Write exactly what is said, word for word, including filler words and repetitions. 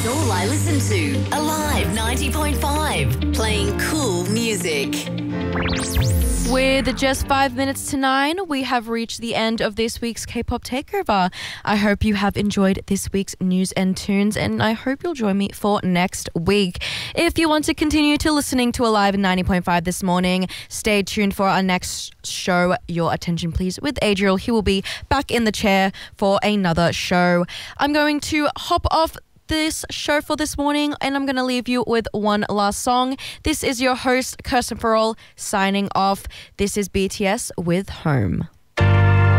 It's all I listen to. Alive ninety point five, playing cool music. With just five minutes to nine, we have reached the end of this week's K-pop Takeover. I hope you have enjoyed this week's news and tunes, and I hope you'll join me for next week. If you want to continue to listening to Alive ninety point five this morning, stay tuned for our next show. Your attention, please, with Adriel. He will be back in the chair for another show. I'm going to hop off this show for this morning, and I'm going to leave you with one last song. This is your host, Kirsten Farrell, signing off. This is B T S with Home.